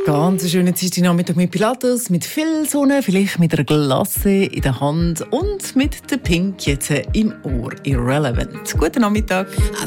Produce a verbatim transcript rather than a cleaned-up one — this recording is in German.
Ganz schönen Dienstagnachmittag mit Pilates, mit viel Sonne, vielleicht mit einer Glasse in der Hand und mit der Pink jetzt im Ohr. Irrelevant. Guten Nachmittag.